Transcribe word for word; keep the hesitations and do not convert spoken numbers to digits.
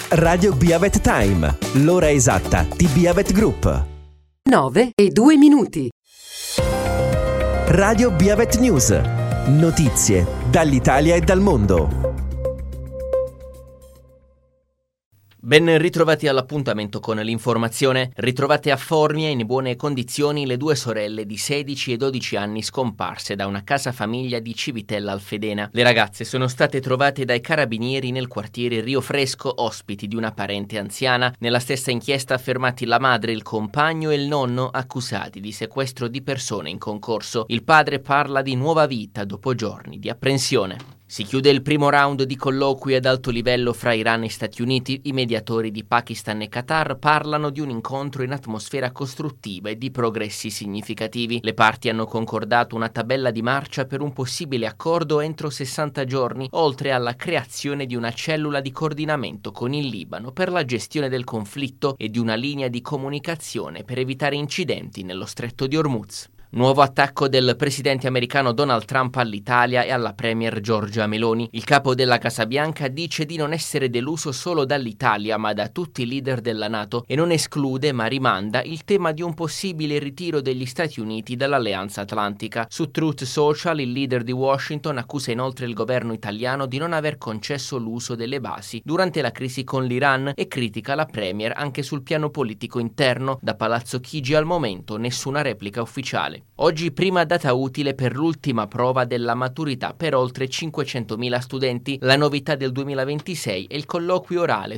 Radio Biavet Time, l'ora esatta di Biavet Group. nove e due minuti. Radio Biavet News. Notizie dall'Italia e dal mondo. Ben ritrovati all'appuntamento con l'informazione. Ritrovate a Formia in buone condizioni le due sorelle di sedici e dodici anni scomparse da una casa famiglia di Civitella Alfedena. Le ragazze sono state trovate dai carabinieri nel quartiere Rio Fresco, ospiti di una parente anziana. Nella stessa inchiesta affermati la madre, il compagno e il nonno accusati di sequestro di persone in concorso. Il padre parla di nuova vita dopo giorni di apprensione. Si chiude il primo round di colloqui ad alto livello fra Iran e Stati Uniti. I mediatori di Pakistan e Qatar parlano di un incontro in atmosfera costruttiva e di progressi significativi. Le parti hanno concordato una tabella di marcia per un possibile accordo entro sessanta giorni, oltre alla creazione di una cellula di coordinamento con il Libano per la gestione del conflitto e di una linea di comunicazione per evitare incidenti nello stretto di Hormuz. Nuovo attacco del presidente americano Donald Trump all'Italia e alla premier Giorgia Meloni. Il capo della Casa Bianca dice di non essere deluso solo dall'Italia ma da tutti i leader della NATO e non esclude ma rimanda il tema di un possibile ritiro degli Stati Uniti dall'Alleanza Atlantica. Su Truth Social il leader di Washington accusa inoltre il governo italiano di non aver concesso l'uso delle basi durante la crisi con l'Iran e critica la premier anche sul piano politico interno. Da Palazzo Chigi al momento nessuna replica ufficiale. Oggi prima data utile per l'ultima prova della maturità per oltre cinquecentomila studenti. La novità del duemilaventisei è il colloquio orale